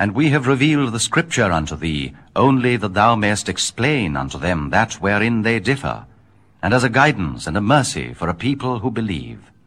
And we have revealed the Scripture unto thee, only that thou mayest explain unto them that wherein they differ, and as a guidance and a mercy for a people who believe.